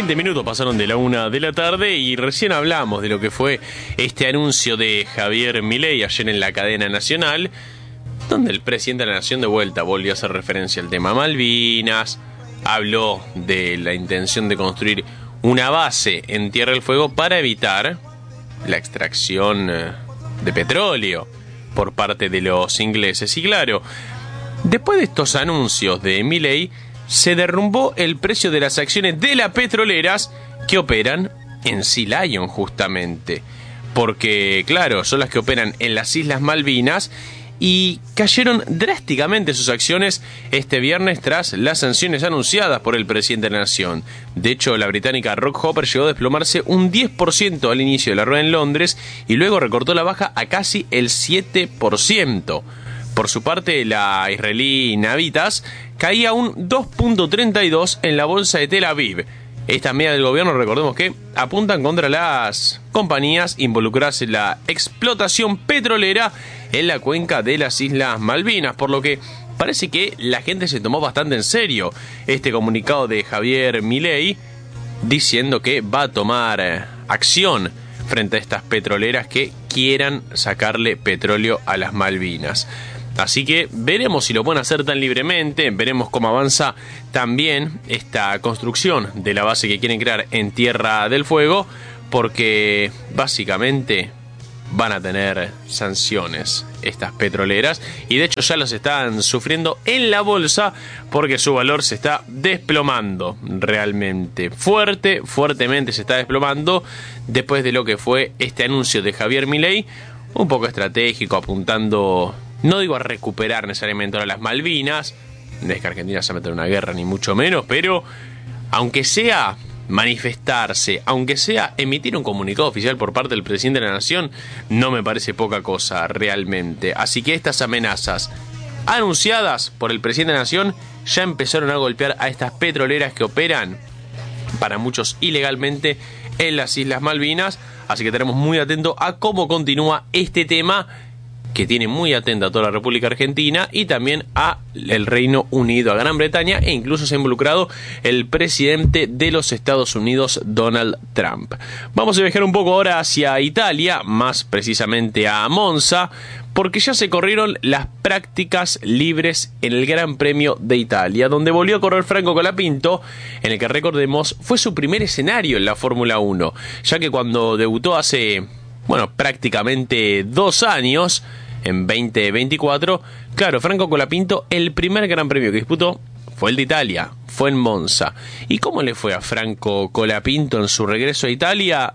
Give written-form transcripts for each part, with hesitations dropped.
20 minutos pasaron de la 1 de la tarde y recién hablamos de lo que fue este anuncio de Javier Milei ayer en la cadena nacional, donde el presidente de la Nación de vuelta volvió a hacer referencia al tema Malvinas, habló de la intención de construir una base en Tierra del Fuego para evitar la extracción de petróleo por parte de los ingleses. Y claro, después de estos anuncios de Milei, se derrumbó el precio de las acciones de las petroleras que operan en Sea Lion justamente. Porque, claro, son las que operan en las Islas Malvinas y cayeron drásticamente sus acciones este viernes tras las sanciones anunciadas por el presidente de la Nación. De hecho, la británica Rockhopper llegó a desplomarse un 10% al inicio de la rueda en Londres y luego recortó la baja a casi el 7%. Por su parte, la israelí Navitas caía un 2.32 en la bolsa de Tel Aviv. Estas medidas del gobierno, recordemos que apuntan contra las compañías involucradas en la explotación petrolera en la cuenca de las Islas Malvinas, por lo que parece que la gente se tomó bastante en serio este comunicado de Javier Milei, diciendo que va a tomar acción frente a estas petroleras que quieran sacarle petróleo a las Malvinas. Así que veremos si lo pueden hacer tan libremente, veremos cómo avanza también esta construcción de la base que quieren crear en Tierra del Fuego, porque básicamente van a tener sanciones estas petroleras y de hecho ya las están sufriendo en la bolsa porque su valor se está desplomando realmente fuertemente se está desplomando después de lo que fue este anuncio de Javier Milei, un poco estratégico, apuntando, no digo a recuperar necesariamente ahora las Malvinas, no es que Argentina se meta en una guerra ni mucho menos, pero aunque sea manifestarse, aunque sea emitir un comunicado oficial por parte del presidente de la Nación, no me parece poca cosa realmente. Así que estas amenazas anunciadas por el presidente de la Nación ya empezaron a golpear a estas petroleras que operan, para muchos ilegalmente, en las Islas Malvinas. Así que estaremos muy atentos a cómo continúa este tema, que tiene muy atenta a toda la República Argentina y también a el Reino Unido, a Gran Bretaña, e incluso se ha involucrado el presidente de los Estados Unidos, Donald Trump. Vamos a viajar un poco ahora hacia Italia, más precisamente a Monza, porque ya se corrieron las prácticas libres en el Gran Premio de Italia, donde volvió a correr Franco Colapinto, en el que, recordemos, fue su primer escenario en la Fórmula 1, ya que cuando debutó hace, prácticamente 2 años, en 2024, claro, Franco Colapinto, el primer Gran Premio que disputó fue el de Italia, fue en Monza. ¿Y cómo le fue a Franco Colapinto en su regreso a Italia?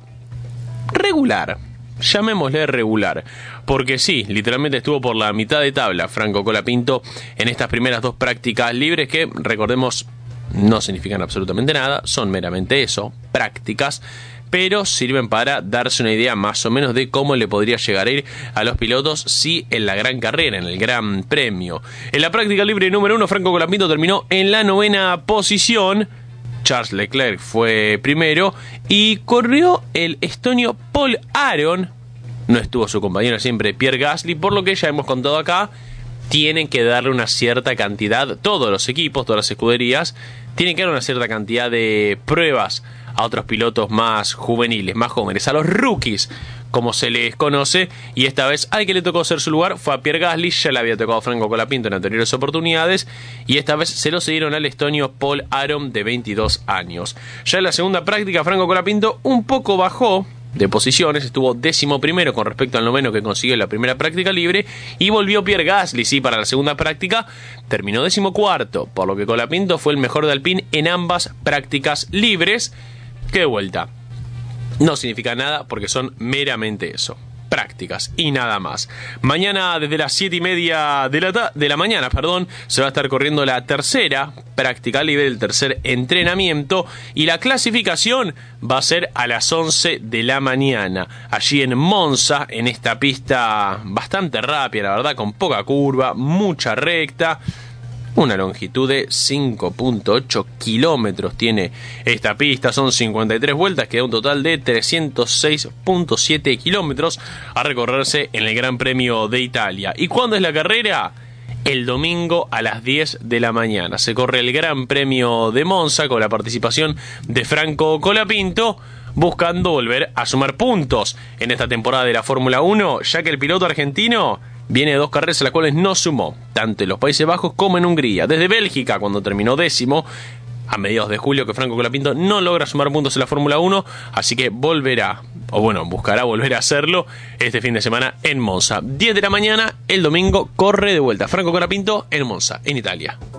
Regular, llamémosle regular, porque sí, literalmente estuvo por la mitad de tabla Franco Colapinto en estas primeras 2 prácticas libres que, recordemos, no significan absolutamente nada, son meramente eso, prácticas, pero sirven para darse una idea más o menos de cómo le podría llegar a ir a los pilotos si en la gran carrera, en el Gran Premio. En la práctica libre número 1, Franco Colapinto terminó en la 9ª posición, Charles Leclerc fue primero y corrió el estonio Paul Aron, no estuvo su compañero siempre Pierre Gasly, por lo que ya hemos contado acá, tienen que darle una cierta cantidad, todos los equipos, todas las escuderías, tienen que dar una cierta cantidad de pruebas a otros pilotos más juveniles, más jóvenes, a los rookies, como se les conoce, y esta vez al que le tocó hacer su lugar fue a Pierre Gasly, ya le había tocado a Franco Colapinto en anteriores oportunidades, y esta vez se lo cedieron al estonio Paul Aron, de 22 años. Ya en la segunda práctica, Franco Colapinto un poco bajó de posiciones, estuvo 11º con respecto al 9º que consiguió en la primera práctica libre, y volvió Pierre Gasly, sí, para la segunda práctica, terminó 14º, por lo que Colapinto fue el mejor de Alpine en ambas prácticas libres, que de vuelta no significa nada porque son meramente eso, prácticas y nada más. Mañana desde las 7:30 de la mañana, se va a estar corriendo la tercera práctica libre, el tercer entrenamiento, y la clasificación va a ser a las 11 de la mañana, allí en Monza, en esta pista bastante rápida, la verdad, con poca curva, mucha recta. Una longitud de 5.8 kilómetros tiene esta pista, son 53 vueltas, que da un total de 306.7 kilómetros a recorrerse en el Gran Premio de Italia. ¿Y cuándo es la carrera? el domingo a las 10 de la mañana. Se corre el Gran Premio de Monza con la participación de Franco Colapinto, buscando volver a sumar puntos en esta temporada de la Fórmula 1, ya que el piloto argentino viene de 2 carreras a las cuales no sumó, tanto en los Países Bajos como en Hungría. Desde Bélgica, cuando terminó 10º, a mediados de julio, que Franco Colapinto no logra sumar puntos en la Fórmula 1, así que buscará volver a hacerlo este fin de semana en Monza. 10 de la mañana, el domingo, corre de vuelta Franco Colapinto en Monza, en Italia.